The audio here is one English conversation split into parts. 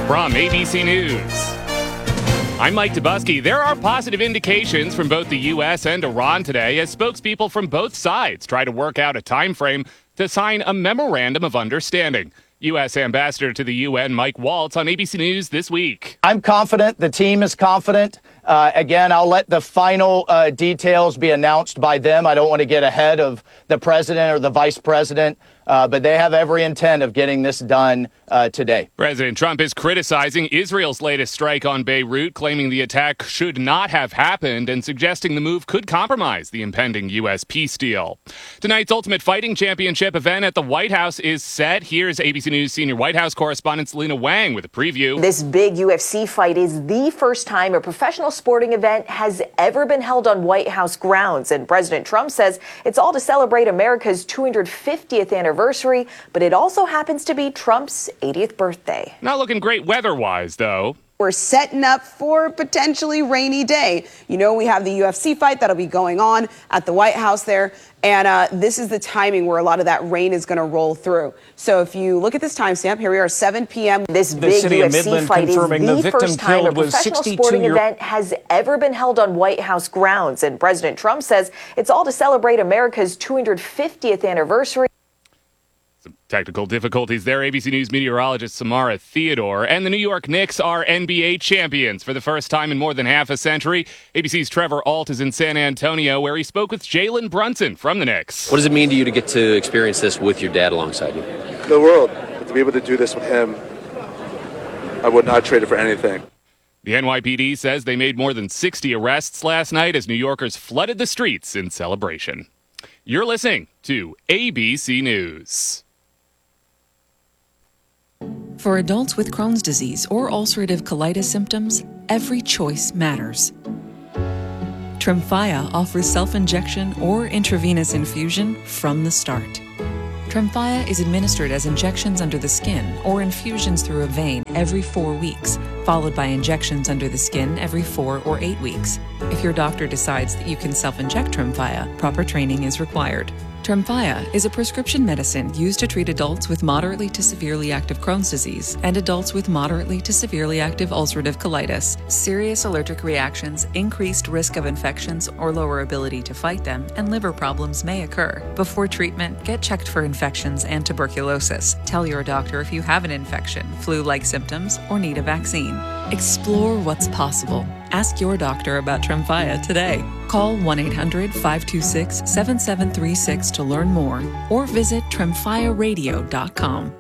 From ABC News, I'm Mike Dubusky. There are positive indications from both the U.S. and Iran today as spokespeople from both sides try to work out a time frame to sign a memorandum of understanding. U.S. Ambassador to the UN Mike Waltz on ABC News this week. I'm confident. The team is confident. Again, I'll let the final details be announced by them. I don't want to get ahead of the president or the vice president, but they have every intent of getting this done today. President Trump is criticizing Israel's latest strike on Beirut, claiming the attack should not have happened and suggesting the move could compromise the impending U.S. peace deal. Tonight's Ultimate Fighting Championship event at the White House is set. Here's ABC News senior White House correspondent Selena Wang with a preview. This big UFC fight is the first time a professional sporting event has ever been held on White House grounds. And President Trump says it's all to celebrate America's 250th anniversary, but it also happens to be Trump's 80th birthday. Not looking great weather-wise, though. We're setting up for a potentially rainy day. You know, we have the UFC fight that'll be going on at the White House there. And this is the timing where a lot of that rain is going to roll through. So if you look at this timestamp, here we are, 7 p.m. This big UFC fight is the first time a professional sporting event has ever been held on White House grounds. And President Trump says it's all to celebrate America's 250th anniversary. Some technical difficulties there. ABC News meteorologist Samara Theodore. And the New York Knicks are NBA champions for the first time in more than half a century. ABC's Trevor Ault is in San Antonio, where he spoke with Jalen Brunson from the Knicks. What does it mean to you to get to experience this with your dad alongside you? The world. To be able to do this with him, I would not trade it for anything. The NYPD says they made more than 60 arrests last night as New Yorkers flooded the streets in celebration. You're listening to ABC News. For adults with Crohn's disease or ulcerative colitis symptoms, every choice matters. Tremfya offers self-injection or intravenous infusion from the start. Tremfya is administered as injections under the skin or infusions through a vein every 4 weeks, followed by injections under the skin every 4 or 8 weeks. If your doctor decides that you can self-inject Tremfya, proper training is required. Tremfya is a prescription medicine used to treat adults with moderately to severely active Crohn's disease and adults with moderately to severely active ulcerative colitis. Serious allergic reactions, increased risk of infections or lower ability to fight them, and liver problems may occur. Before treatment, get checked for infections and tuberculosis. Tell your doctor if you have an infection, flu-like symptoms, or need a vaccine. Explore what's possible. Ask your doctor about Tremfya today. Call 1-800-526-7736 to learn more or visit tremfyaradio.com.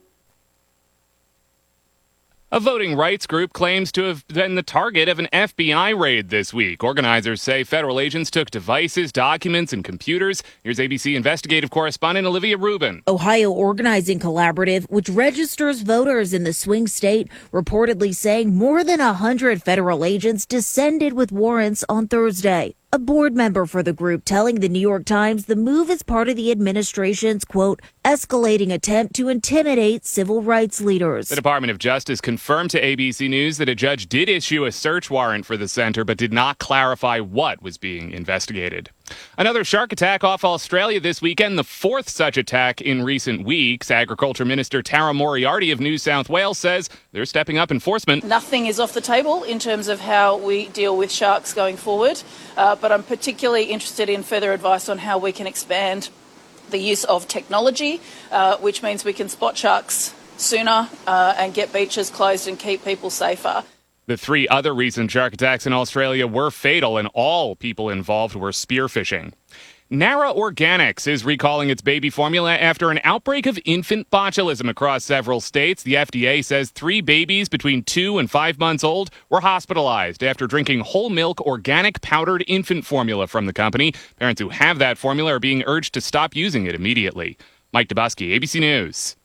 A voting rights group claims to have been the target of an FBI raid this week. Organizers say federal agents took devices, documents, and computers. Here's ABC investigative correspondent Olivia Rubin. Ohio Organizing Collaborative, which registers voters in the swing state, reportedly saying more than 100 federal agents descended with warrants on Thursday. A board member for the group telling the New York Times the move is part of the administration's, quote, escalating attempt to intimidate civil rights leaders. The Department of Justice confirmed to ABC News that a judge did issue a search warrant for the center, but did not clarify what was being investigated. Another shark attack off Australia this weekend, the fourth such attack in recent weeks. Agriculture Minister Tara Moriarty of New South Wales says they're stepping up enforcement. Nothing is off the table in terms of how we deal with sharks going forward, but I'm particularly interested in further advice on how we can expand the use of technology, which means we can spot sharks sooner and get beaches closed and keep people safer. The 3 other recent shark attacks in Australia were fatal, and all people involved were spearfishing. Nara Organics is recalling its baby formula after an outbreak of infant botulism across several states. The FDA says 3 babies between 2 and 5 months old were hospitalized after drinking whole milk organic powdered infant formula from the company. Parents who have that formula are being urged to stop using it immediately. Mike Dubusky, ABC News.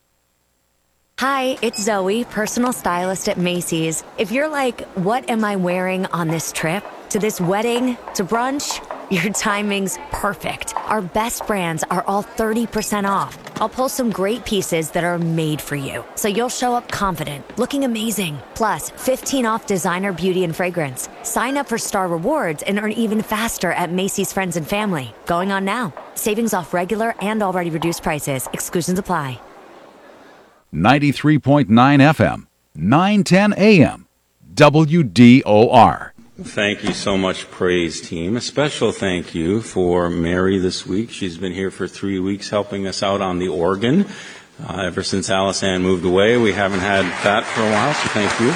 Hi, it's Zoe, personal stylist at Macy's. If you're like, what am I wearing on this trip? To this wedding? To brunch? Your timing's perfect. Our best brands are all 30% off. I'll pull some great pieces that are made for you, so you'll show up confident, looking amazing. Plus, 15 off designer beauty and fragrance. Sign up for Star Rewards and earn even faster at Macy's Friends and Family. Going on now. Savings off regular and already reduced prices. Exclusions apply. 93.9 FM, 9:10 a.m. WDOR. Thank you so much, Praise Team. A special thank you for Mary this week. She's been here for 3 weeks helping us out on the organ. Ever since Alice Ann moved away, we haven't had that for a while, so thank you.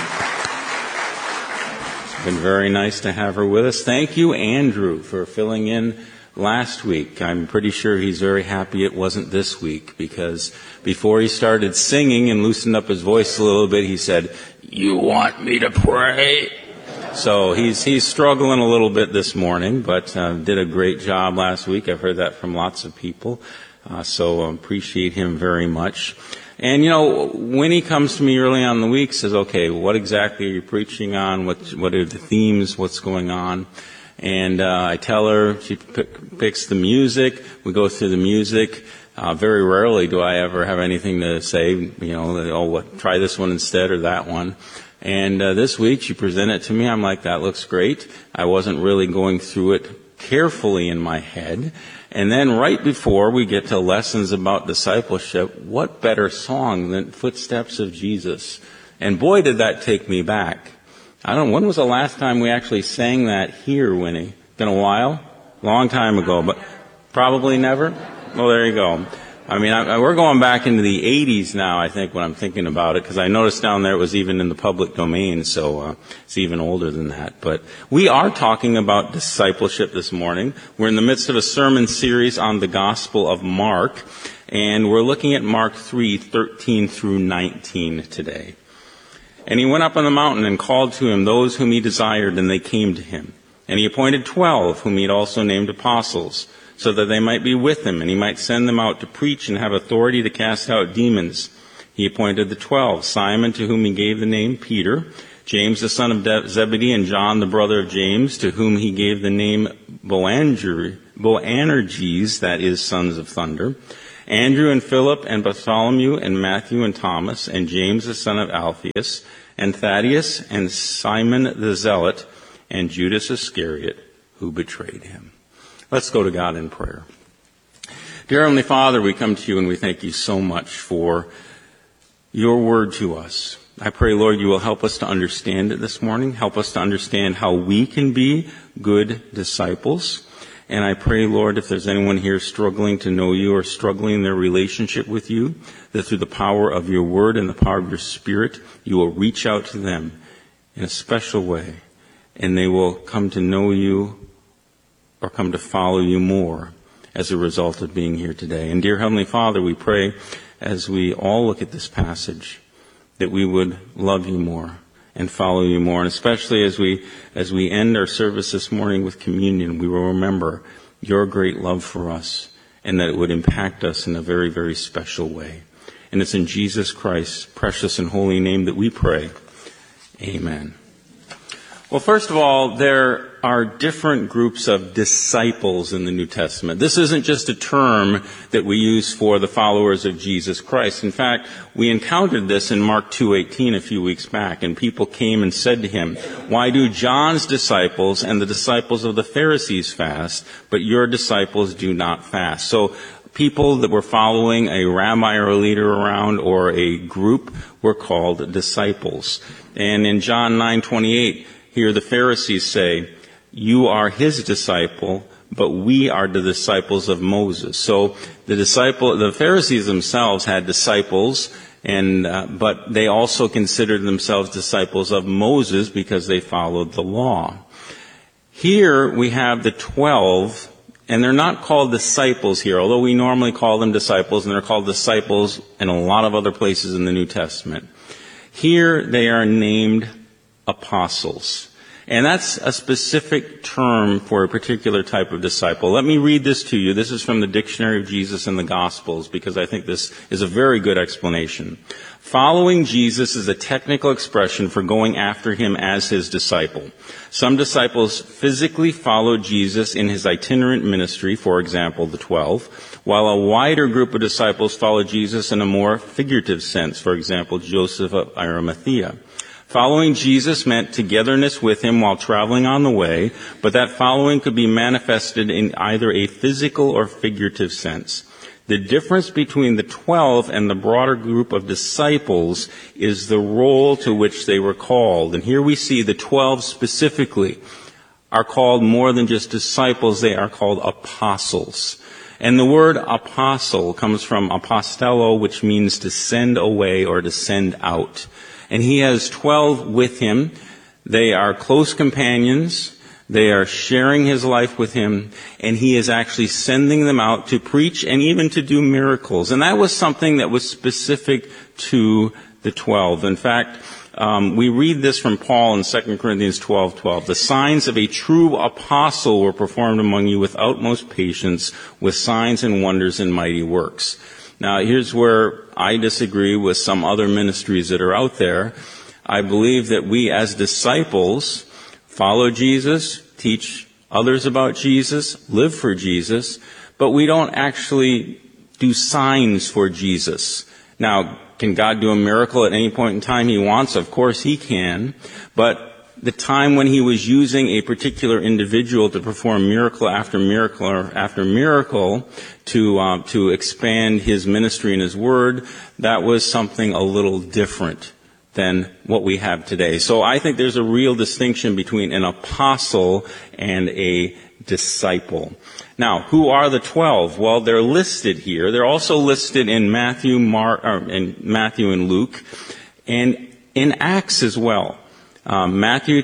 It's been very nice to have her with us. Thank you, Andrew, for filling in last week. I'm pretty sure he's very happy it wasn't this week, because before he started singing and loosened up his voice a little bit, he said, "You want me to pray?" So he's struggling a little bit this morning, but did a great job last week. I've heard that from lots of people, so appreciate him very much. And, you know, when he comes to me early on in the week, says, okay, what exactly are you preaching on? What are the themes? What's going on? And I tell her, she picks the music. We go through the music. Very rarely do I ever have anything to say, you know, try this one instead or that one. And this week she presented it to me. I'm like, that looks great. I wasn't really going through it carefully in my head. And then right before we get to lessons about discipleship, what better song than Footsteps of Jesus? And boy, did that take me back. I don't know, when was the last time we actually sang that here, Winnie? Been a while? Long time ago, but probably never? Well, there you go. I mean, we're going back into the 80s now, I think, when I'm thinking about it, because I noticed down there it was even in the public domain, so it's even older than that. But we are talking about discipleship this morning. We're in the midst of a sermon series on the Gospel of Mark, and we're looking at Mark 3:13 through 19 today. And he went up on the mountain and called to him those whom he desired, and they came to him. And he appointed 12, whom he had also named apostles, so that they might be with him, and he might send them out to preach and have authority to cast out demons. He appointed the 12, Simon, to whom he gave the name Peter, James the son of Zebedee, and John the brother of James, to whom he gave the name Boanerges, that is, sons of thunder, Andrew and Philip and Bartholomew and Matthew and Thomas, and James the son of Alphaeus, and Thaddeus and Simon the Zealot, and Judas Iscariot, who betrayed him. Let's go to God in prayer. Dear Heavenly Father, we come to you and we thank you so much for your word to us. I pray, Lord, you will help us to understand it this morning. Help us to understand how we can be good disciples. And I pray, Lord, if there's anyone here struggling to know you or struggling in their relationship with you, that through the power of your word and the power of your Spirit, you will reach out to them in a special way, and they will come to know you or come to follow you more as a result of being here today. And dear Heavenly Father, we pray as we all look at this passage that we would love you more and follow you more. And especially as we end our service this morning with communion, we will remember your great love for us and that it would impact us in a very, very special way. And it's in Jesus Christ's precious and holy name that we pray. Amen. Well, first of all, there are different groups of disciples in the New Testament. This isn't just a term that we use for the followers of Jesus Christ. In fact, we encountered this in Mark 2:18 a few weeks back, and people came and said to him, "Why do John's disciples and the disciples of the Pharisees fast, but your disciples do not fast?" So people that were following a rabbi or a leader around or a group were called disciples. And in John 9:28, here the Pharisees say, "You are his disciple, but we are the disciples of Moses." So the Pharisees themselves had disciples, but they also considered themselves disciples of Moses because they followed the law. Here we have the 12, and they're not called disciples here, although we normally call them disciples, and they're called disciples in a lot of other places in the New Testament. Here they are named apostles. And that's a specific term for a particular type of disciple. Let me read this to you. This is from the Dictionary of Jesus and the Gospels, because I think this is a very good explanation. Following Jesus is a technical expression for going after him as his disciple. Some disciples physically followed Jesus in his itinerant ministry, for example, the 12, while a wider group of disciples followed Jesus in a more figurative sense, for example, Joseph of Arimathea. Following Jesus meant togetherness with him while traveling on the way, but that following could be manifested in either a physical or figurative sense. The difference between the 12 and the broader group of disciples is the role to which they were called. And here we see the 12 specifically are called more than just disciples, they are called apostles. And the word apostle comes from apostello, which means to send away or to send out. And he has 12 with him. They are close companions. They are sharing his life with him, and he is actually sending them out to preach and even to do miracles. And that was something that was specific to the 12. In fact, we read this from Paul in 2 Corinthians 12:12. The signs of a true apostle were performed among you with utmost patience, with signs and wonders and mighty works. Now, here's where I disagree with some other ministries that are out there. I believe that we as disciples follow Jesus, teach others about Jesus, live for Jesus, but we don't actually do signs for Jesus. Now, can God do a miracle at any point in time he wants? Of course he can. But the time when he was using a particular individual to perform miracle after miracle after miracle to expand his ministry and his word, that was something a little different than what we have today. So I think there's a real distinction between an apostle and a disciple. Now, who are the 12? Well, they're listed here. They're also listed in Matthew, Matthew and Luke, and in Acts as well. Matthew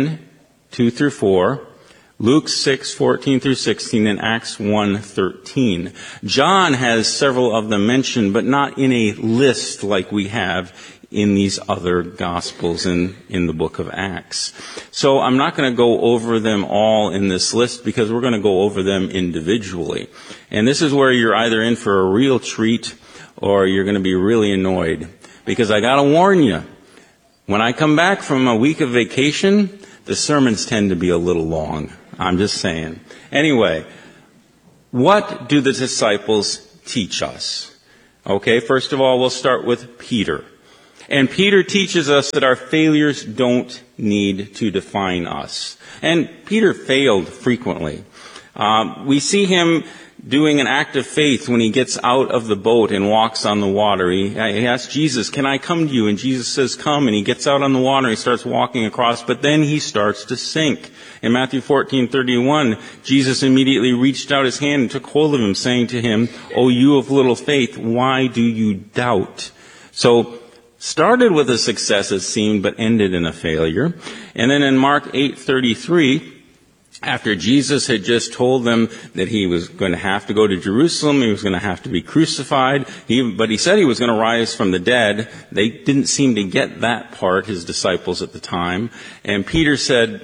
10:2-4, Luke 6:14-16, and Acts 1:13. John has several of them mentioned, but not in a list like we have in these other Gospels in the book of Acts. So I'm not going to go over them all in this list because we're going to go over them individually. And this is where you're either in for a real treat or you're going to be really annoyed. Because I got to warn you, when I come back from a week of vacation, the sermons tend to be a little long. I'm just saying. Anyway, what do the disciples teach us? Okay, first of all, we'll start with Peter. And Peter teaches us that our failures don't need to define us. And Peter failed frequently. We see him doing an act of faith when he gets out of the boat and walks on the water. He asks Jesus, "Can I come to you?" And Jesus says, "Come." And he gets out on the water and he starts walking across, but then he starts to sink. In Matthew 14:31, Jesus immediately reached out his hand and took hold of him, saying to him, "O you of little faith, why do you doubt?" So, started with a success, it seemed, but ended in a failure. And then in Mark 8:33, after Jesus had just told them that he was going to have to go to Jerusalem, he was going to have to be crucified, but he said he was going to rise from the dead. They didn't seem to get that part, his disciples at the time. And Peter said,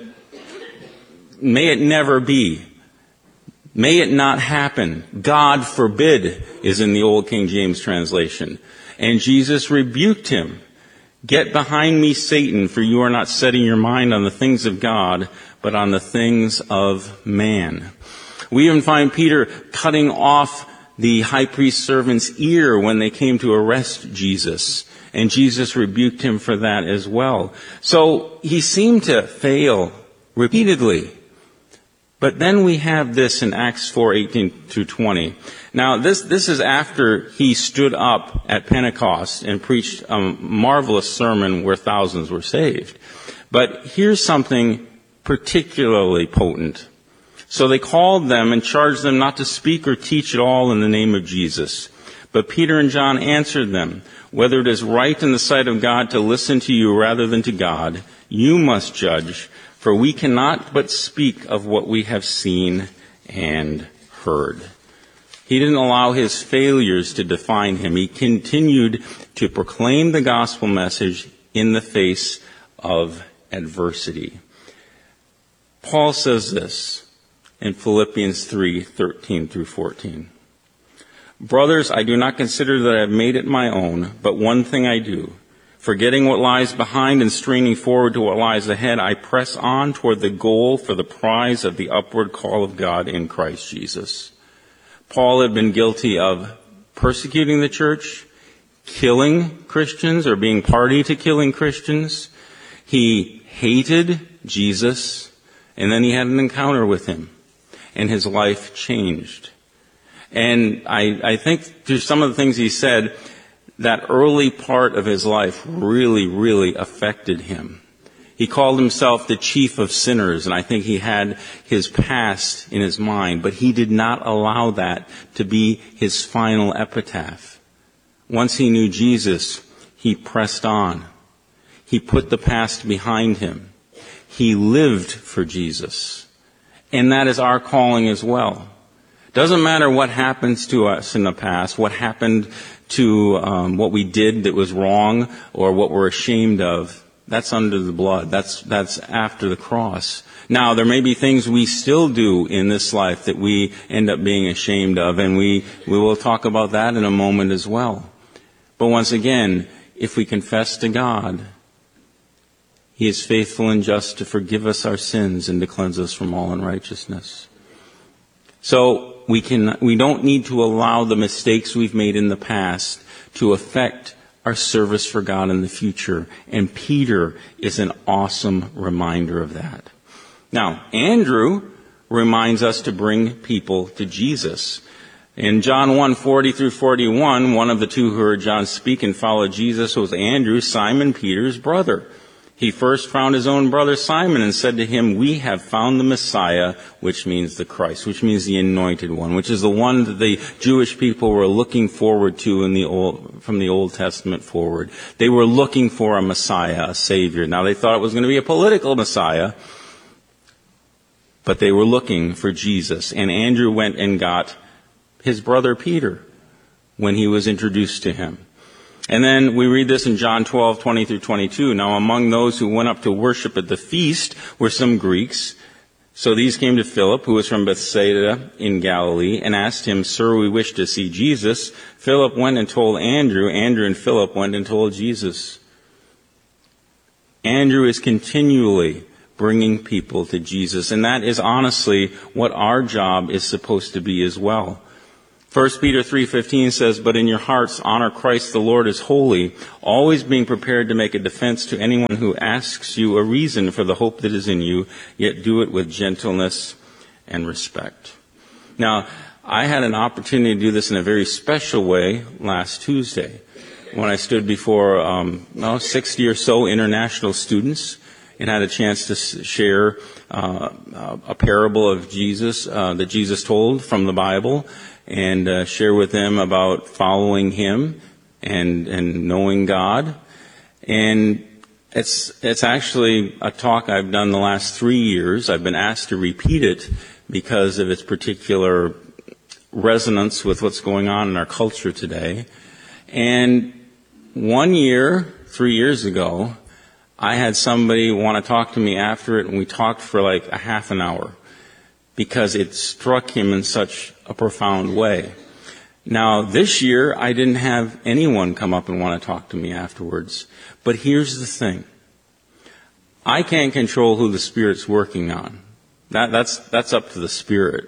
"May it never be. May it not happen. God forbid," is in the old King James translation. And Jesus rebuked him. "Get behind me, Satan, for you are not setting your mind on the things of God, but on the things of man." We even find Peter cutting off the high priest's servant's ear when they came to arrest Jesus. And Jesus rebuked him for that as well. So he seemed to fail repeatedly. But then we have this in Acts 4:18-20. Now, this is after he stood up at Pentecost and preached a marvelous sermon where thousands were saved. But here's something particularly potent. So they called them and charged them not to speak or teach at all in the name of Jesus. But Peter and John answered them, "Whether it is right in the sight of God to listen to you rather than to God, you must judge. For we cannot but speak of what we have seen and heard." He didn't allow his failures to define him. He continued to proclaim the gospel message in the face of adversity. Paul says this in Philippians 3:13-14. "Brothers, I do not consider that I have made it my own, but one thing I do. Forgetting what lies behind and straining forward to what lies ahead, I press on toward the goal for the prize of the upward call of God in Christ Jesus." Paul had been guilty of persecuting the church, killing Christians or being party to killing Christians. He hated Jesus, and then he had an encounter with him, and his life changed. And I think through some of the things he said, that early part of his life really, really affected him. He called himself the chief of sinners, and I think he had his past in his mind, but he did not allow that to be his final epitaph. Once he knew Jesus, he pressed on. He put the past behind him. He lived for Jesus. And that is our calling as well. Doesn't matter what happens to us in the past, what happened to what we did that was wrong or what we're ashamed of. That's under the blood. That's after the cross. Now, there may be things we still do in this life that we end up being ashamed of, and we will talk about that in a moment as well. But once again, if we confess to God, He is faithful and just to forgive us our sins and to cleanse us from all unrighteousness. So we don't need to allow the mistakes we've made in the past to affect our service for God in the future. And Peter is an awesome reminder of that. Now, Andrew reminds us to bring people to Jesus. In John 1:40 through 41, one of the two who heard John speak and followed Jesus was Andrew, Simon Peter's brother. He first found his own brother Simon and said to him, "We have found the Messiah," which means the Christ, which means the anointed one, which is the one that the Jewish people were looking forward to from the Old Testament forward. They were looking for a Messiah, a Savior. Now they thought it was going to be a political Messiah, but they were looking for Jesus. And Andrew went and got his brother Peter when he was introduced to him. And then we read this in John 12:20 through 22. Now among those who went up to worship at the feast were some Greeks. So these came to Philip, who was from Bethsaida in Galilee, and asked him, "Sir, we wish to see Jesus." Philip went and told Andrew. Andrew and Philip went and told Jesus. Andrew is continually bringing people to Jesus, and that is honestly what our job is supposed to be as well. 1 Peter 3:15 says, "But in your hearts honor Christ the Lord as holy, always being prepared to make a defense to anyone who asks you a reason for the hope that is in you, yet do it with gentleness and respect." Now, I had an opportunity to do this in a very special way last Tuesday when I stood before 60 or so international students and had a chance to share a parable of Jesus that Jesus told from the Bible, and share with them about following Him and knowing God. And it's actually a talk I've done the last 3 years. I've been asked to repeat it because of its particular resonance with what's going on in our culture today. And 1 year, 3 years ago, I had somebody want to talk to me after it, and we talked for like a half an hour, because it struck him in such a profound way. Now, this year, I didn't have anyone come up and want to talk to me afterwards. But here's the thing. I can't control who the Spirit's working on. That's up to the Spirit.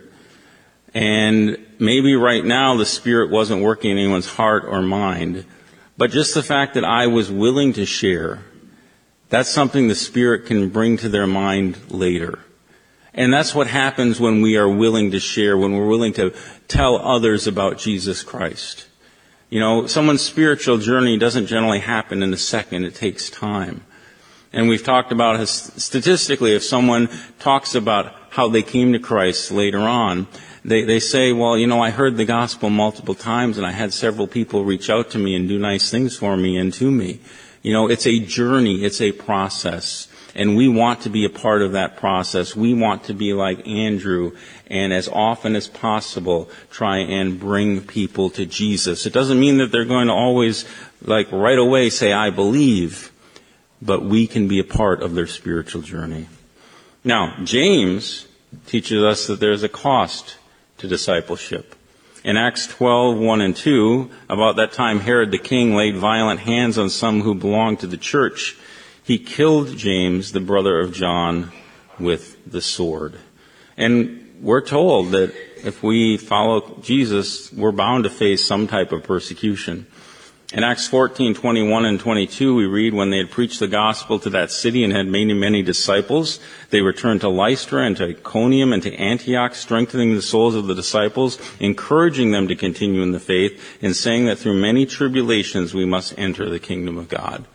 And maybe right now the Spirit wasn't working in anyone's heart or mind. But just the fact that I was willing to share, that's something the Spirit can bring to their mind later. And that's what happens when we are willing to share, when we're willing to tell others about Jesus Christ. You know, someone's spiritual journey doesn't generally happen in a second. It takes time. And we've talked about statistically, if someone talks about how they came to Christ later on, they say, well, you know, I heard the gospel multiple times and I had several people reach out to me and do nice things for me and to me. You know, it's a journey. It's a process. And we want to be a part of that process. We want to be like Andrew and as often as possible try and bring people to Jesus. It doesn't mean that they're going to always, like right away, say, I believe, but we can be a part of their spiritual journey. Now, James teaches us that there's a cost to discipleship. In Acts 12:1 and 2, about that time Herod the king laid violent hands on some who belonged to the church. He killed James, the brother of John, with the sword. And we're told that if we follow Jesus, we're bound to face some type of persecution. In Acts 14:21 and 22, we read, when they had preached the gospel to that city and had made many disciples, they returned to Lystra and to Iconium and to Antioch, strengthening the souls of the disciples, encouraging them to continue in the faith, and saying that through many tribulations we must enter the kingdom of God.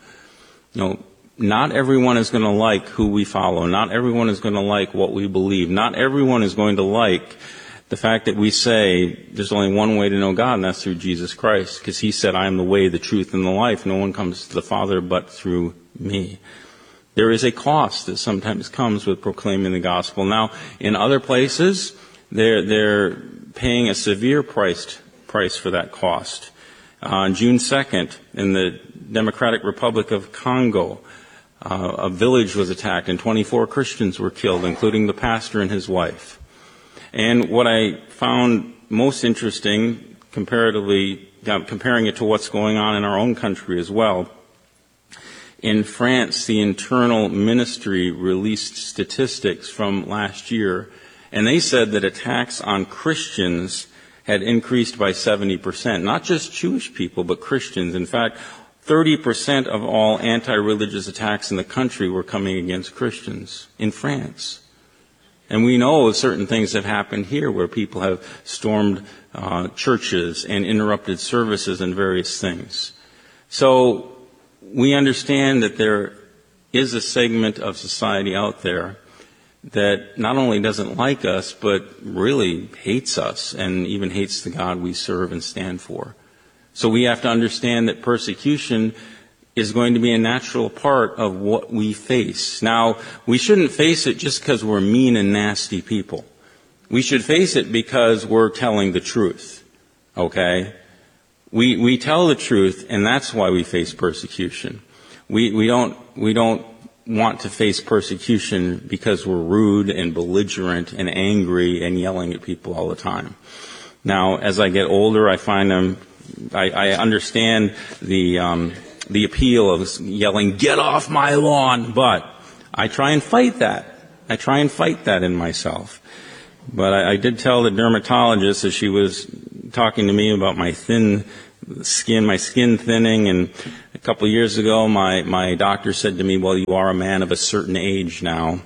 Not everyone is going to like who we follow. Not everyone is going to like what we believe. Not everyone is going to like the fact that we say there's only one way to know God, and that's through Jesus Christ, because he said, I am the way, the truth, and the life. No one comes to the Father but through me. There is a cost that sometimes comes with proclaiming the gospel. Now, in other places, they're paying a severe price for that cost. On June 2nd, in the Democratic Republic of Congo, a village was attacked and 24 Christians were killed, including the pastor and his wife. And what I found most interesting, comparing it to what's going on in our own country as well, in France, the internal ministry released statistics from last year, and they said that attacks on Christians had increased by 70%. Not just Jewish people, but Christians. In fact, 30% of all anti-religious attacks in the country were coming against Christians in France. And we know certain things have happened here where people have stormed churches and interrupted services and various things. So we understand that there is a segment of society out there that not only doesn't like us, but really hates us and even hates the God we serve and stand for. So we have to understand that persecution is going to be a natural part of what we face. Now, we shouldn't face it just because we're mean and nasty people. We should face it because we're telling the truth. Okay? We tell the truth, and that's why we face persecution. We don't want to face persecution because we're rude and belligerent and angry and yelling at people all the time. Now, as I get older, I find I understand the appeal of yelling, "Get off my lawn!" But I try and fight that. I try and fight that in myself. But I did tell the dermatologist as she was talking to me about my thin skin, my skin thinning, and a couple of years ago my doctor said to me, "Well, you are a man of a certain age now."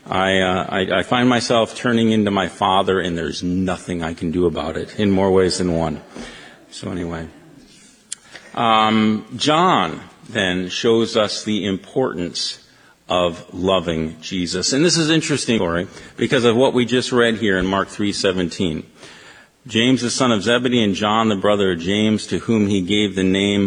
I find myself turning into my father, and there's nothing I can do about it in more ways than one. So anyway, John then shows us the importance of loving Jesus. And this is interesting story because of what we just read here in Mark 3:17. James, the son of Zebedee, and John, the brother of James, to whom he gave the name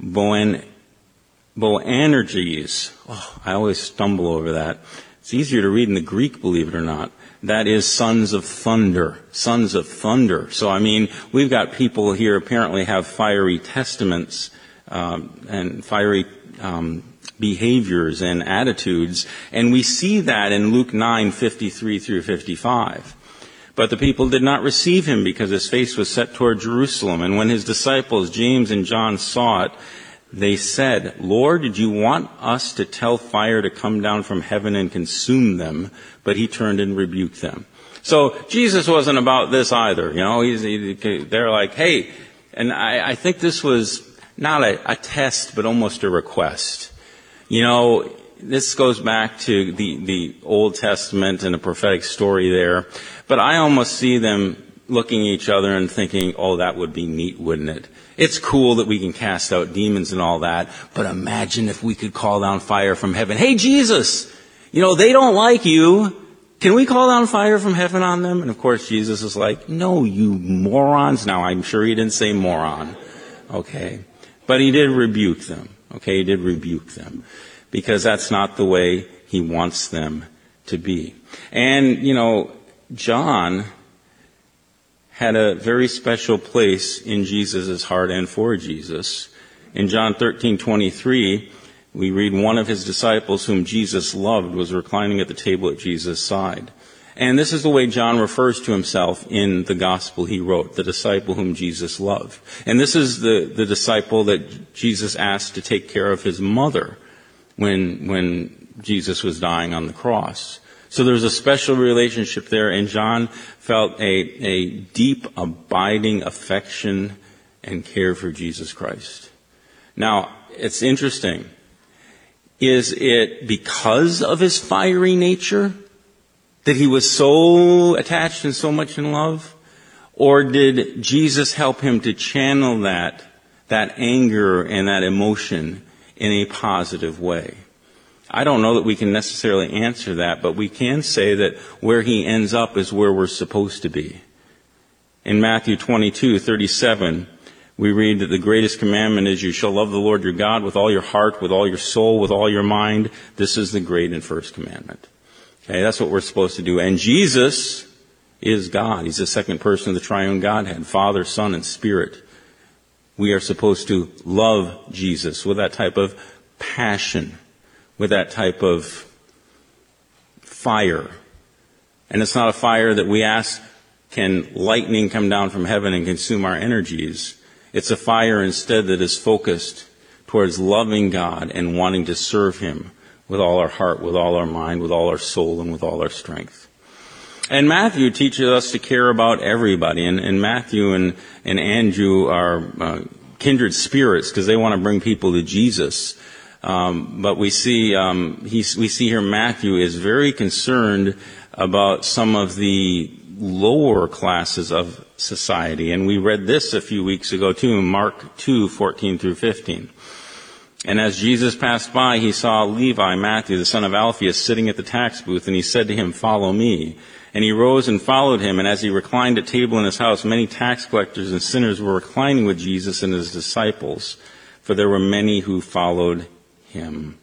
Boanerges. Oh, I always stumble over that. It's easier to read in the Greek, believe it or not. That is sons of thunder. Sons of thunder. So, we've got people here apparently have fiery testaments and fiery behaviors and attitudes, and we see that in Luke 9:53 through 55. But the people did not receive him because his face was set toward Jerusalem. And when his disciples, James and John, saw it, they said, "Lord, did you want us to tell fire to come down from heaven and consume them?" But he turned and rebuked them. So Jesus wasn't about this either. They're like, hey, and I think this was not a test, but almost a request. This goes back to the Old Testament and a prophetic story there. But I almost see them looking at each other and thinking, oh, that would be neat, wouldn't it? It's cool that we can cast out demons and all that, but imagine if we could call down fire from heaven. Hey, Jesus, they don't like you. Can we call down fire from heaven on them? And of course, Jesus is like, no, you morons. Now, I'm sure he didn't say moron. Okay. But he did rebuke them. Okay. He did rebuke them because that's not the way he wants them to be. And, John had a very special place in Jesus' heart and for Jesus. In John 13:23, we read one of his disciples whom Jesus loved was reclining at the table at Jesus' side. And this is the way John refers to himself in the gospel he wrote, the disciple whom Jesus loved. And this is the disciple that Jesus asked to take care of his mother when Jesus was dying on the cross. So there's a special relationship there, and John felt a deep, abiding affection and care for Jesus Christ. Now, it's interesting. Is it because of his fiery nature that he was so attached and so much in love? Or did Jesus help him to channel that anger and that emotion in a positive way? I don't know that we can necessarily answer that, but we can say that where he ends up is where we're supposed to be. In Matthew 22:37, we read that the greatest commandment is, you shall love the Lord your God with all your heart, with all your soul, with all your mind. This is the great and first commandment. Okay, that's what we're supposed to do. And Jesus is God. He's the second person of the triune Godhead, Father, Son, and Spirit. We are supposed to love Jesus with that type of passion, with that type of fire. And it's not a fire that we ask, can lightning come down from heaven and consume our energies? It's a fire instead that is focused towards loving God and wanting to serve Him with all our heart, with all our mind, with all our soul, and with all our strength. And Matthew teaches us to care about everybody. And Matthew and Andrew are kindred spirits because they want to bring people to Jesus. But we see here Matthew is very concerned about some of the lower classes of society. And we read this a few weeks ago too, Mark 2:14 through 15. And as Jesus passed by, he saw Levi, Matthew, the son of Alphaeus, sitting at the tax booth, and he said to him, "Follow me." And he rose and followed him, and as he reclined at table in his house, many tax collectors and sinners were reclining with Jesus and his disciples, for there were many who followed him.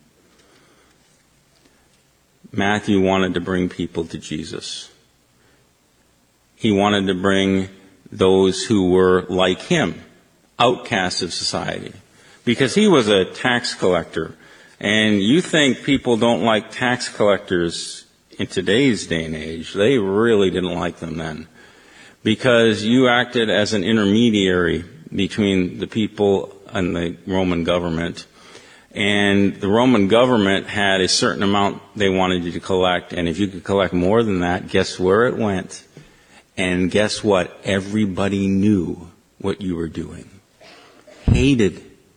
Matthew wanted to bring people to Jesus. He wanted to bring those who were like him, outcasts of society, because he was a tax collector. And you think people don't like tax collectors in today's day and age. They really didn't like them then, because you acted as an intermediary between the people and the Roman government. And the Roman government had a certain amount they wanted you to collect, and if you could collect more than that, guess where it went? And guess what? Everybody knew what you were doing. Hated.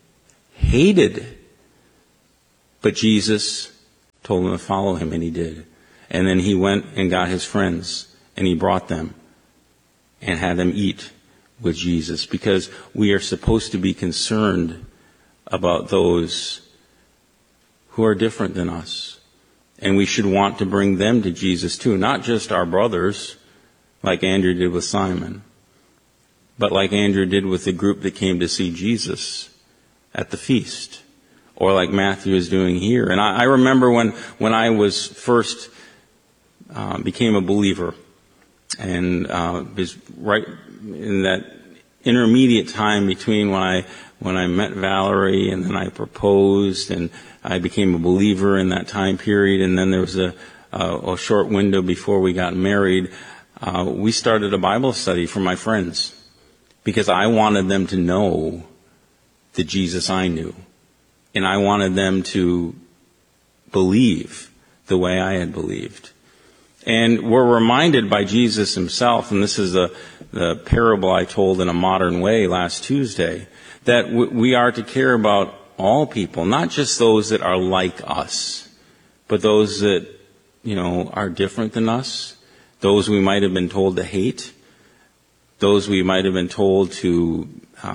But Jesus told them to follow him, and he did. And then he went and got his friends, and he brought them and had them eat with Jesus, because we are supposed to be concerned about those who are different than us. And we should want to bring them to Jesus too, not just our brothers, like Andrew did with Simon, but like Andrew did with the group that came to see Jesus at the feast, or like Matthew is doing here. And I remember when I was first became a believer, and was right in that intermediate time between when I met Valerie and then I proposed and I became a believer in that time period, and then there was a short window before we got married. We started a Bible study for my friends because I wanted them to know the Jesus I knew, and I wanted them to believe the way I had believed. And we're reminded by Jesus himself, and this is the parable I told in a modern way last Tuesday, that we are to care about all people, not just those that are like us, but those that, are different than us, those we might have been told to hate, those we might have been told to,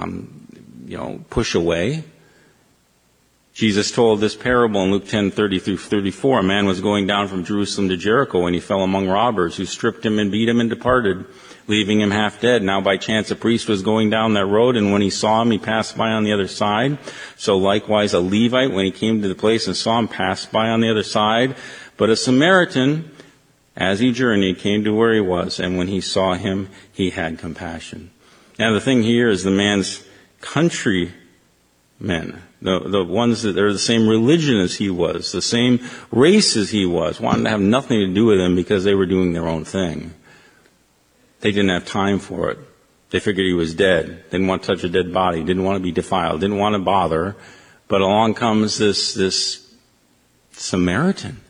push away. Jesus told this parable in Luke 10:30 through 34. A man was going down from Jerusalem to Jericho, and he fell among robbers, who stripped him and beat him and departed, leaving him half dead. Now by chance a priest was going down that road, and when he saw him, he passed by on the other side. So likewise a Levite, when he came to the place and saw him, passed by on the other side. But a Samaritan, as he journeyed, came to where he was, and when he saw him, he had compassion. Now the thing here is the man's countrymen, the ones that are the same religion as he was, the same race as he was, wanted to have nothing to do with him because they were doing their own thing. They didn't have time for it. They figured he was dead. Didn't want to touch a dead body. Didn't want to be defiled. Didn't want to bother. But along comes this Samaritan,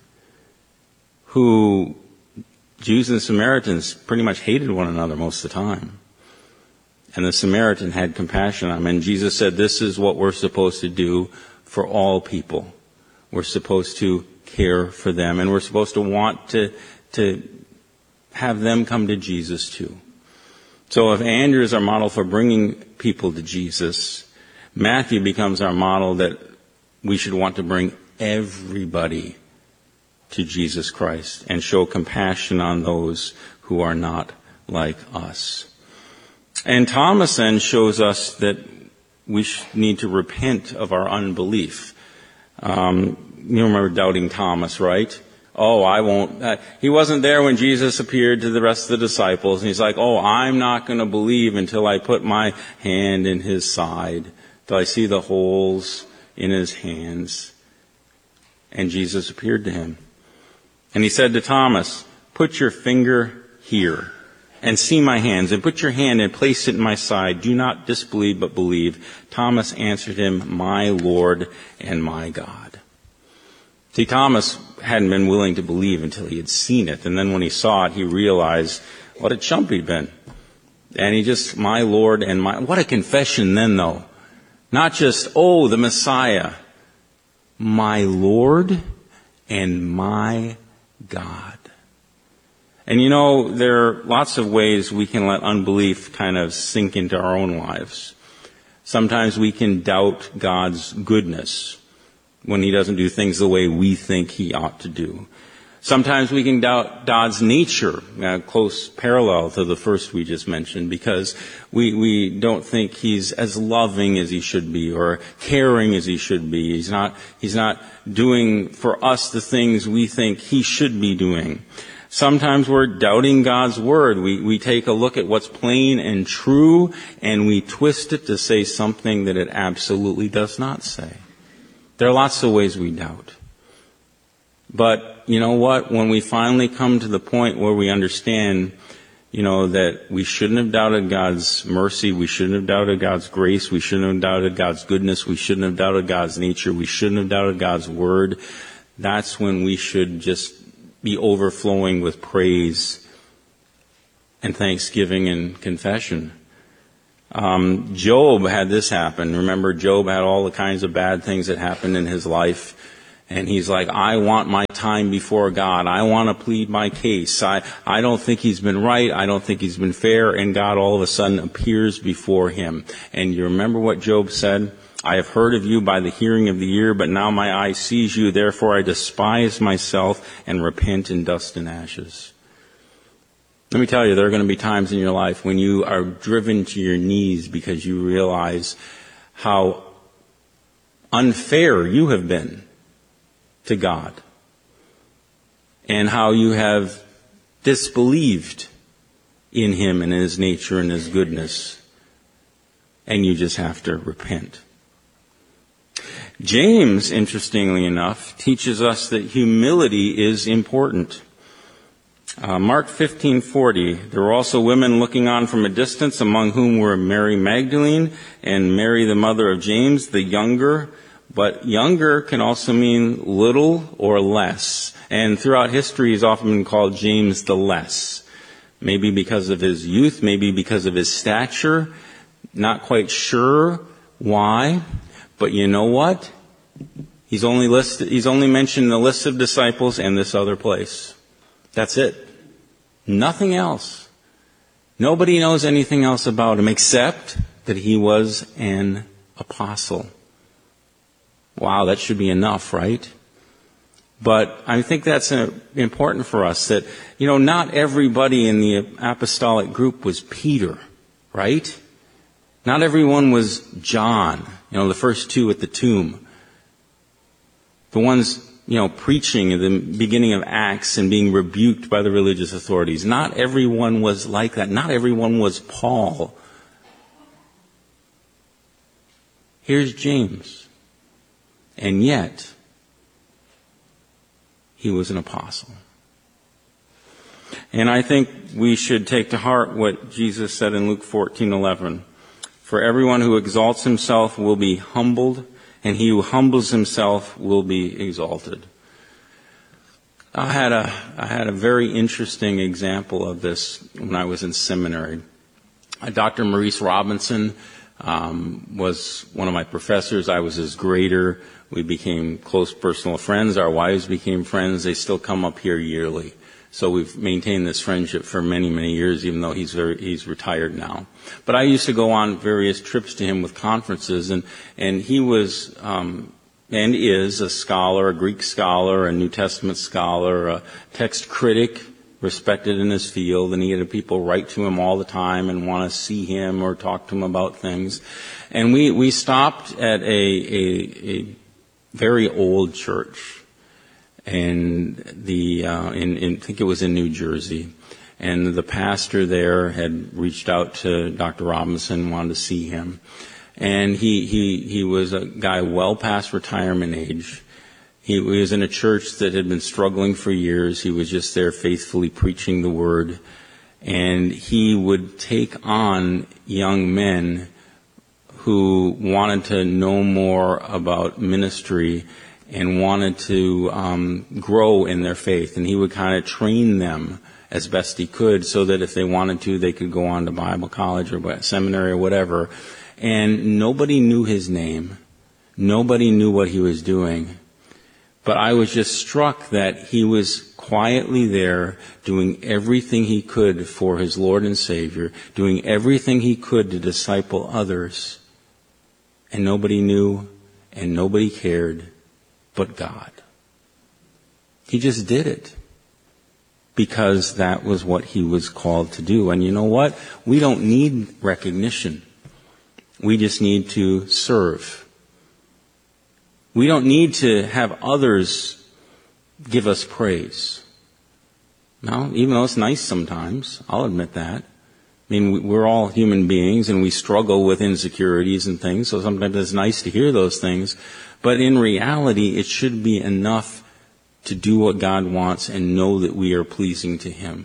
who Jews and Samaritans pretty much hated one another most of the time. And the Samaritan had compassion on him. And Jesus said, this is what we're supposed to do for all people. We're supposed to care for them. And we're supposed to want to have them come to Jesus too. So if Andrew is our model for bringing people to Jesus, Matthew becomes our model that we should want to bring everybody to Jesus Christ and show compassion on those who are not like us. And Thomas then shows us that we need to repent of our unbelief. You remember doubting Thomas, right? Oh, I won't. He wasn't there when Jesus appeared to the rest of the disciples. And he's like, oh, I'm not going to believe until I put my hand in his side, till I see the holes in his hands. And Jesus appeared to him. And he said to Thomas, put your finger here and see my hands, and put your hand and place it in my side. Do not disbelieve, but believe. Thomas answered him, my Lord and my God. See, Thomas hadn't been willing to believe until he had seen it. And then when he saw it, he realized what a chump he'd been. And he just, my Lord and my, what a confession then though. Not just, oh, the Messiah. My Lord and my God. And you know, there are lots of ways we can let unbelief kind of sink into our own lives. Sometimes we can doubt God's goodness when he doesn't do things the way we think he ought to do. Sometimes we can doubt God's nature, close parallel to the first we just mentioned, because we don't think he's as loving as he should be or caring as he should be. He's not doing for us the things we think he should be doing. Sometimes we're doubting God's word. We take a look at what's plain and true and we twist it to say something that it absolutely does not say. There are lots of ways we doubt. But you know what? When we finally come to the point where we understand, that we shouldn't have doubted God's mercy, we shouldn't have doubted God's grace, we shouldn't have doubted God's goodness, we shouldn't have doubted God's nature, we shouldn't have doubted God's word, that's when we should just be overflowing with praise and thanksgiving and confession. Job had this happen. Remember, Job had all the kinds of bad things that happened in his life. And he's like, I want my time before God. I want to plead my case. I don't think he's been right. I don't think he's been fair. And God all of a sudden appears before him. And you remember what Job said? I have heard of you by the hearing of the ear, but now my eye sees you. Therefore I despise myself and repent in dust and ashes. Let me tell you, there are going to be times in your life when you are driven to your knees because you realize how unfair you have been to God and how you have disbelieved in him and his nature and his goodness, and you just have to repent. James, interestingly enough, teaches us that humility is important. Mark 15:40, there were also women looking on from a distance, among whom were Mary Magdalene and Mary the mother of James the younger. But younger can also mean little or less. And throughout history he's often been called James the Less. Maybe because of his youth, maybe because of his stature. Not quite sure why. But you know what? He's only mentioned in the list of disciples and this other place. That's it. Nothing else. Nobody knows anything else about him except that he was an apostle. Wow, that should be enough, right? But I think that's important for us that, not everybody in the apostolic group was Peter, right? Not everyone was John, the first two at the tomb. The ones, preaching at the beginning of Acts and being rebuked by the religious authorities. Not everyone was like that. Not everyone was Paul. Here's James. And yet, he was an apostle. And I think we should take to heart what Jesus said in Luke 14:11. For everyone who exalts himself will be humbled, and he who humbles himself will be exalted. I had a very interesting example of this when I was in seminary. Dr. Maurice Robinson was one of my professors. I was his grader. We became close personal friends. Our wives became friends. They still come up here yearly. So we've maintained this friendship for many, many years, even though he's retired now. But I used to go on various trips to him with conferences, and he was and is a scholar, a Greek scholar, a New Testament scholar, a text critic, respected in his field, and he had people write to him all the time and want to see him or talk to him about things. And we stopped at a very old church. And I think it was in New Jersey, and the pastor there had reached out to Dr. Robinson, wanted to see him, and he was a guy well past retirement age. He was in a church that had been struggling for years. He was just there faithfully preaching the word, and he would take on young men who wanted to know more about ministry and wanted to grow in their faith. And he would kind of train them as best he could so that if they wanted to, they could go on to Bible college or seminary or whatever. And nobody knew his name. Nobody knew what he was doing. But I was just struck that he was quietly there doing everything he could for his Lord and Savior, doing everything he could to disciple others. And nobody knew and nobody cared but God. He just did it because that was what he was called to do. And you know what? We don't need recognition. We just need to serve. We don't need to have others give us praise. Now, even though it's nice sometimes, I'll admit that. I mean, we're all human beings and we struggle with insecurities and things, so sometimes it's nice to hear those things. But in reality, it should be enough to do what God wants and know that we are pleasing to Him.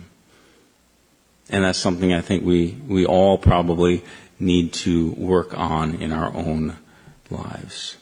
And that's something I think we all probably need to work on in our own lives.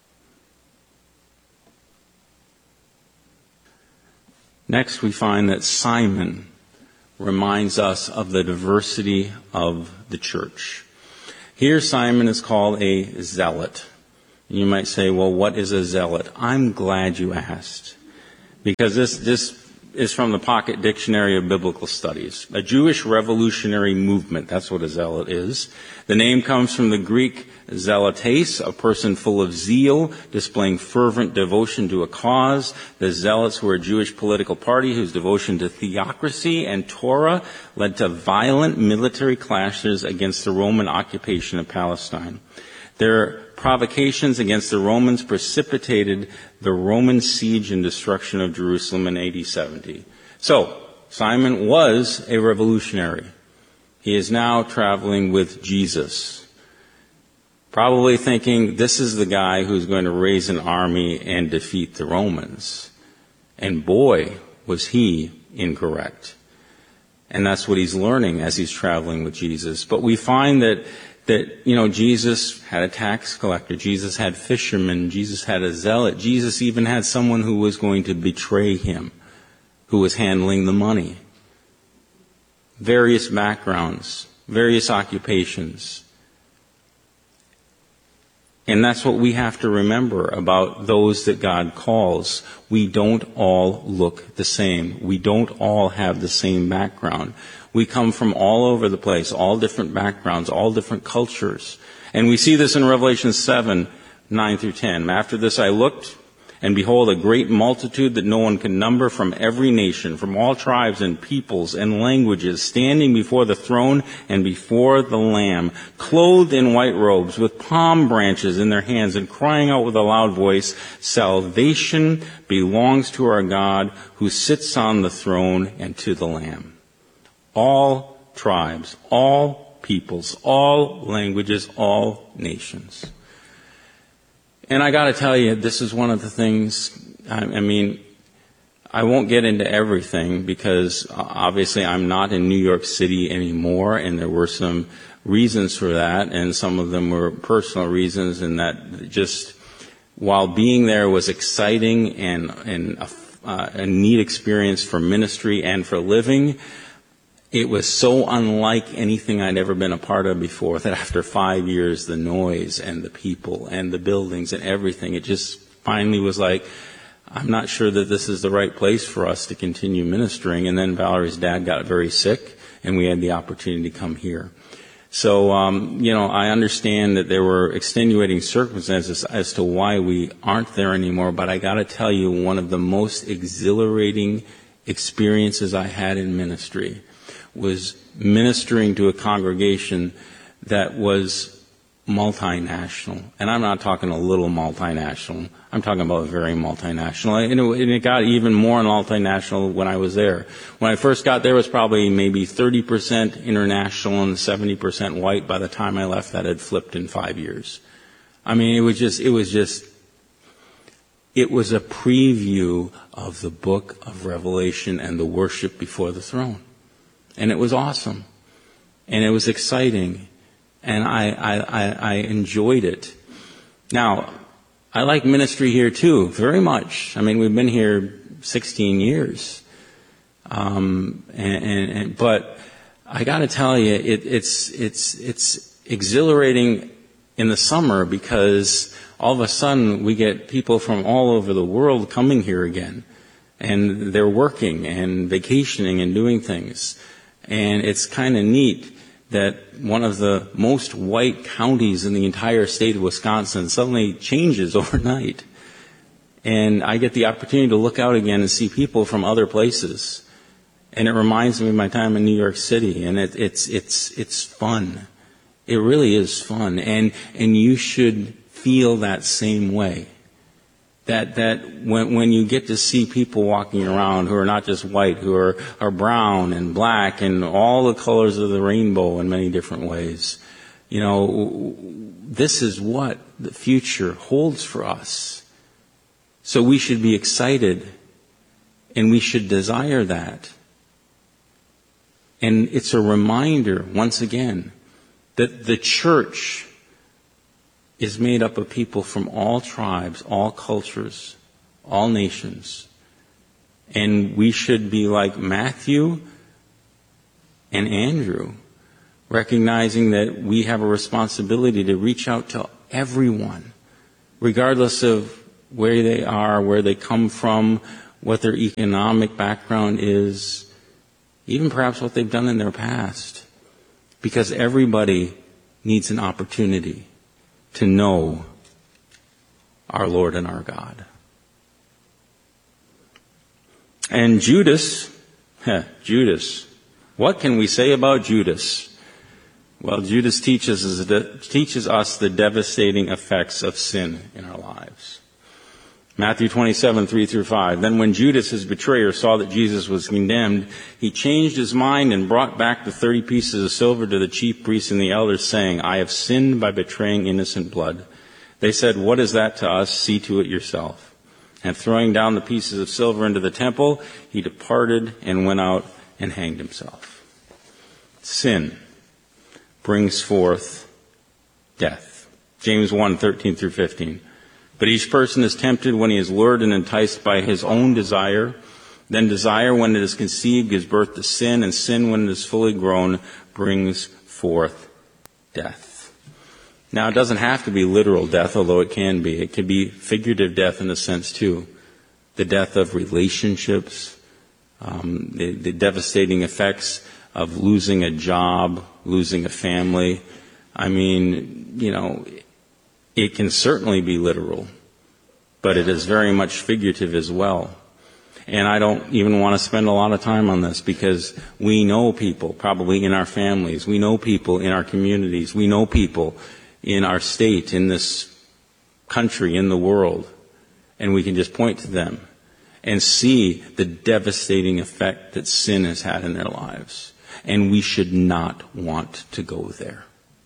Next, we find that Simon reminds us of the diversity of the church. Here, Simon is called a zealot. You might say, well, what is a zealot? I'm glad you asked, because this is from the Pocket Dictionary of Biblical Studies. A Jewish revolutionary movement, that's what a zealot is. The name comes from the Greek zealotes, a person full of zeal, displaying fervent devotion to a cause. The zealots were a Jewish political party whose devotion to theocracy and Torah led to violent military clashes against the Roman occupation of Palestine. Their provocations against the Romans precipitated the Roman siege and destruction of Jerusalem in AD 70. So, Simon was a revolutionary. He is now traveling with Jesus, probably thinking this is the guy who's going to raise an army and defeat the Romans. And boy, was he incorrect. And that's what he's learning as he's traveling with Jesus. But we find that Jesus had a tax collector, Jesus had fishermen, Jesus had a zealot, Jesus even had someone who was going to betray him, who was handling the money. Various backgrounds, various occupations. And that's what we have to remember about those that God calls. We don't all look the same. We don't all have the same background. We come from all over the place, all different backgrounds, all different cultures. And we see this in Revelation 7, 9 through 10. After this I looked, and behold, a great multitude that no one can number from every nation, from all tribes and peoples and languages, standing before the throne and before the Lamb, clothed in white robes, with palm branches in their hands, and crying out with a loud voice, "Salvation belongs to our God, who sits on the throne, and to the Lamb." All tribes, all peoples, all languages, all nations. And I got to tell you, this is one of the things, I won't get into everything because obviously I'm not in New York City anymore, and there were some reasons for that, and some of them were personal reasons, and that just while being there was exciting and a neat experience for ministry and for living, it was so unlike anything I'd ever been a part of before that after 5 years, the noise and the people and the buildings and everything, it just finally was like, I'm not sure that this is the right place for us to continue ministering. And then Valerie's dad got very sick, and we had the opportunity to come here. So, I understand that there were extenuating circumstances as to why we aren't there anymore, but I got to tell you, one of the most exhilarating experiences I had in ministry was ministering to a congregation that was multinational. And I'm not talking a little multinational. I'm talking about very multinational. And it got even more multinational when I was there. When I first got there, it was probably maybe 30% international and 70% white. By the time I left, that had flipped in 5 years. I mean, it was a preview of the book of Revelation and the worship before the throne. And it was awesome. And it was exciting. And I enjoyed it. Now, I like ministry here too, very much. I mean, we've been here 16 years. But I gotta tell you, it's exhilarating in the summer because all of a sudden we get people from all over the world coming here again. And they're working and vacationing and doing things. And it's kind of neat that one of the most white counties in the entire state of Wisconsin suddenly changes overnight. And I get the opportunity to look out again and see people from other places. And it reminds me of my time in New York City. And it's fun. It really is fun. And you should feel that same way. That when you get to see people walking around who are not just white, who are brown and black and all the colors of the rainbow in many different ways, this is what the future holds for us. So we should be excited and we should desire that. And it's a reminder, once again, that the church is made up of people from all tribes, all cultures, all nations. And we should be like Matthew and Andrew, recognizing that we have a responsibility to reach out to everyone, regardless of where they are, where they come from, what their economic background is, even perhaps what they've done in their past. Because everybody needs an opportunity to know our Lord and our God. And Judas, what can we say about Judas? Well, Judas teaches us the devastating effects of sin in our lives. Matthew 27, 3-5. Then when Judas, his betrayer, saw that Jesus was condemned, he changed his mind and brought back the 30 pieces of silver to the chief priests and the elders, saying, I have sinned by betraying innocent blood. They said, what is that to us? See to it yourself. And throwing down the pieces of silver into the temple, he departed and went out and hanged himself. Sin brings forth death. James 1, 13-15. But each person is tempted when he is lured and enticed by his own desire. Then desire, when it is conceived, gives birth to sin, and sin, when it is fully grown, brings forth death. Now, it doesn't have to be literal death, although it can be. It can be figurative death in a sense, too. The death of relationships, the devastating effects of losing a job, losing a family. I mean, it can certainly be literal, but it is very much figurative as well. And I don't even want to spend a lot of time on this because we know people probably in our families. We know people in our communities. We know people in our state, in this country, in the world. And we can just point to them and see the devastating effect that sin has had in their lives. And we should not want to go there.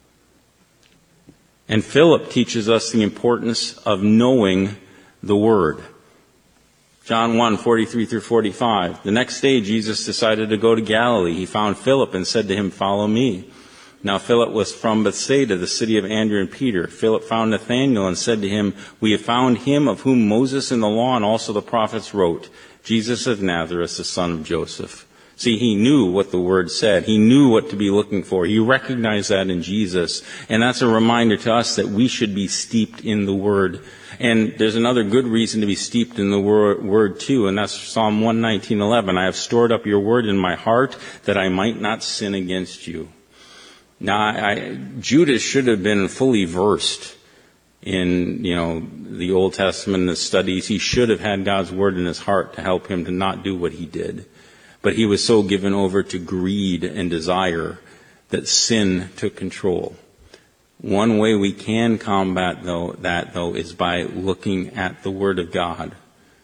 And Philip teaches us the importance of knowing the Word. John 1, 43-45. The next day Jesus decided to go to Galilee. He found Philip and said to him, follow me. Now Philip was from Bethsaida, the city of Andrew and Peter. Philip found Nathanael and said to him, we have found him of whom Moses in the law and also the prophets wrote, Jesus of Nazareth, the son of Joseph. See, he knew what the Word said. He knew what to be looking for. He recognized that in Jesus. And that's a reminder to us that we should be steeped in the Word. And there's another good reason to be steeped in the Word too, and that's Psalm 119:11. I have stored up your Word in my heart that I might not sin against you. Now, Judas should have been fully versed in, the Old Testament and the studies. He should have had God's Word in his heart to help him to not do what he did. But he was so given over to greed and desire that sin took control. One way we can combat that is by looking at the Word of God,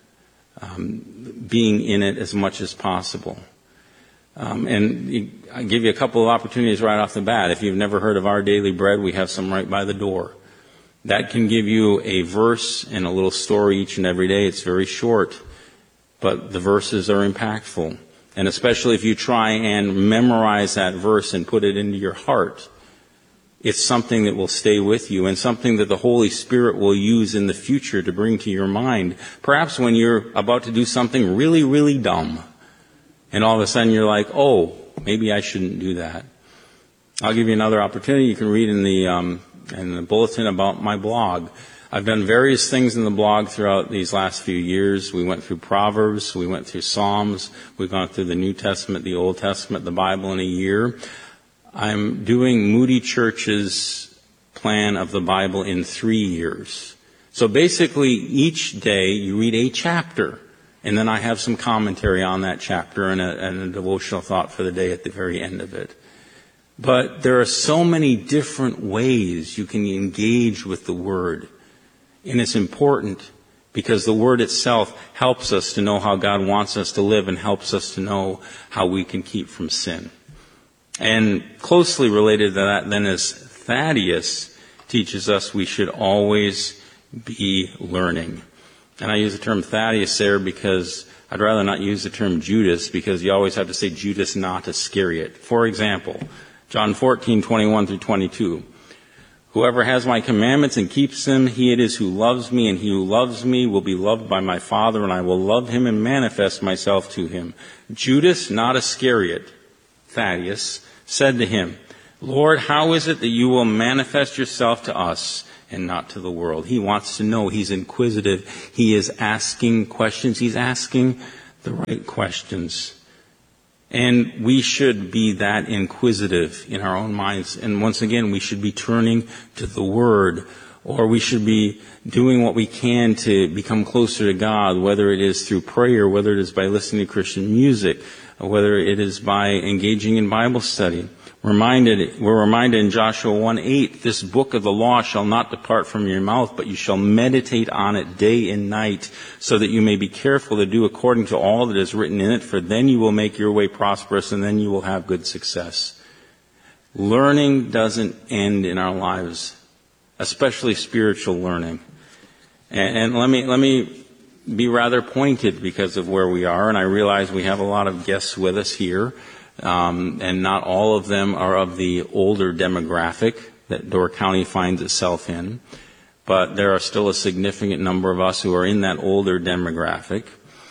being in it as much as possible. And I'll give you a couple of opportunities right off the bat. If you've never heard of Our Daily Bread, we have some right by the door. That can give you a verse and a little story each and every day. It's very short, but the verses are impactful. And especially if you try and memorize that verse and put it into your heart, it's something that will stay with you and something that the Holy Spirit will use in the future to bring to your mind. Perhaps when you're about to do something really, really dumb, and all of a sudden you're like, oh, maybe I shouldn't do that. I'll give you another opportunity. You can read in the bulletin about my blog. I've done various things in the blog throughout these last few years. We went through Proverbs, we went through Psalms, we've gone through the New Testament, the Old Testament, the Bible in a year. I'm doing Moody Church's plan of the Bible in 3 years. So basically, each day you read a chapter, and then I have some commentary on that chapter and a devotional thought for the day at the very end of it. But there are so many different ways you can engage with the Word. And it's important because the Word itself helps us to know how God wants us to live and helps us to know how we can keep from sin. And closely related to that then is Thaddeus teaches us we should always be learning. And I use the term Thaddeus there because I'd rather not use the term Judas because you always have to say Judas, not Iscariot. For example, John 14:21 through 22. Whoever has my commandments and keeps them, he it is who loves me, and he who loves me will be loved by my Father, and I will love him and manifest myself to him. Judas, not Iscariot, Thaddeus, said to him, Lord, how is it that you will manifest yourself to us and not to the world? He wants to know. He's inquisitive. He is asking questions. He's asking the right questions. And we should be that inquisitive in our own minds. And once again, we should be turning to the Word, or we should be doing what we can to become closer to God, whether it is through prayer, whether it is by listening to Christian music, or whether it is by engaging in Bible study. We're reminded in Joshua 1:8, this book of the law shall not depart from your mouth, but you shall meditate on it day and night, so that you may be careful to do according to all that is written in it, for then you will make your way prosperous, and then you will have good success. Learning doesn't end in our lives, especially spiritual learning. And let me be rather pointed because of where we are, and I realize we have a lot of guests with us here. And not all of them are of the older demographic that Door County finds itself in. But there are still a significant number of us who are in that older demographic.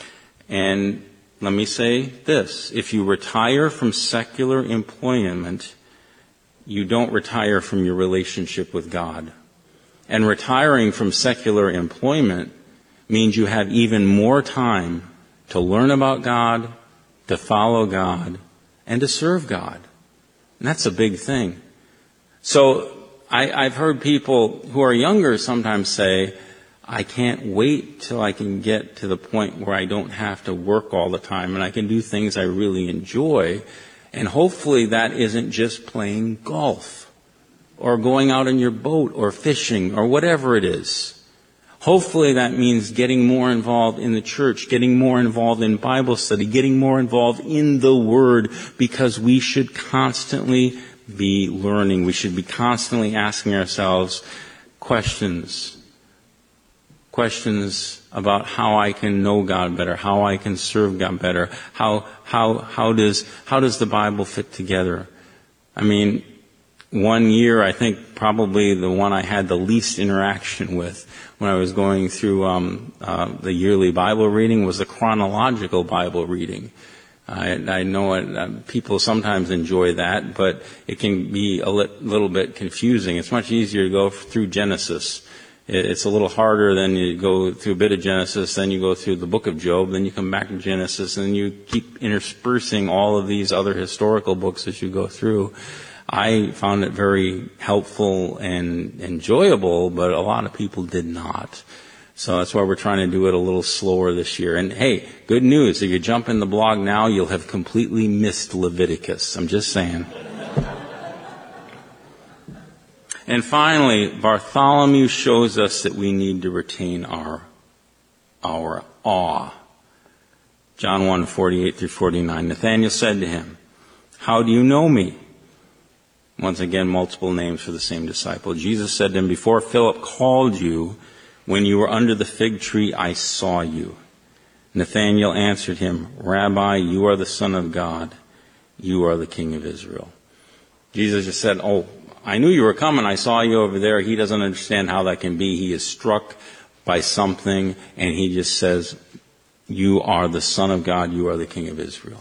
And let me say this. If you retire from secular employment, you don't retire from your relationship with God. And retiring from secular employment means you have even more time to learn about God, to follow God, and to serve God. And that's a big thing. So I've heard people who are younger sometimes say, I can't wait till I can get to the point where I don't have to work all the time and I can do things I really enjoy. And hopefully that isn't just playing golf or going out on your boat or fishing or whatever it is. Hopefully that means getting more involved in the church, getting more involved in Bible study, getting more involved in the Word, because we should constantly be learning. We should be constantly asking ourselves questions about how I can know God better, how I can serve God better, how does the Bible fit together? I mean, one year, I think probably the one I had the least interaction with when I was going through the yearly Bible reading was the chronological Bible reading. I know people sometimes enjoy that, but it can be a little bit confusing. It's much easier to go through Genesis. It's a little harder than you go through a bit of Genesis, then you go through the book of Job, then you come back to Genesis, and you keep interspersing all of these other historical books as you go through. I found it very helpful and enjoyable, but a lot of people did not. So that's why we're trying to do it a little slower this year. And hey, good news, if you jump in the blog now, you'll have completely missed Leviticus. I'm just saying. And finally, Bartholomew shows us that we need to retain our awe. John 1:48-49. Nathanael said to him, "How do you know me?" Once again, multiple names for the same disciple. Jesus said to him, "Before Philip called you, when you were under the fig tree, I saw you." Nathanael answered him, "Rabbi, you are the Son of God. You are the King of Israel." Jesus just said, "Oh, I knew you were coming. I saw you over there." He doesn't understand how that can be. He is struck by something, and he just says, "You are the Son of God. You are the King of Israel."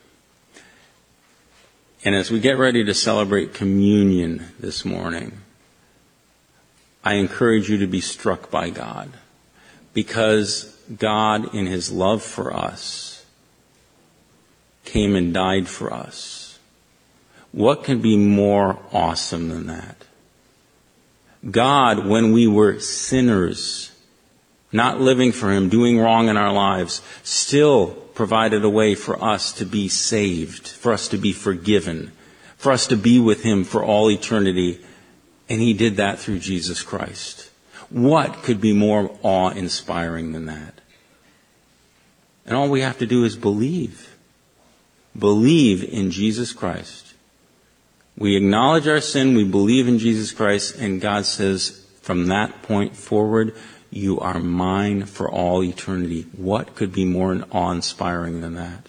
And as we get ready to celebrate communion this morning, I encourage you to be struck by God, because God, in His love for us, came and died for us. What can be more awesome than that? God, when we were sinners, not living for Him, doing wrong in our lives, still provided a way for us to be saved, for us to be forgiven, for us to be with Him for all eternity. And He did that through Jesus Christ. What could be more awe-inspiring than that? And all we have to do is believe. Believe in Jesus Christ. We acknowledge our sin, we believe in Jesus Christ, and God says, from that point forward, you are mine for all eternity. What could be more awe-inspiring than that?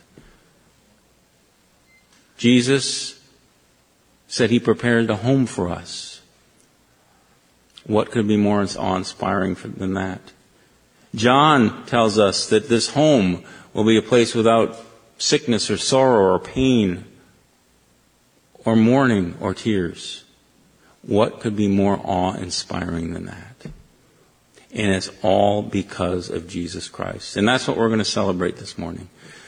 Jesus said He prepared a home for us. What could be more awe-inspiring than that? John tells us that this home will be a place without sickness or sorrow or pain or mourning or tears. What could be more awe-inspiring than that? And it's all because of Jesus Christ. And that's what we're going to celebrate this morning.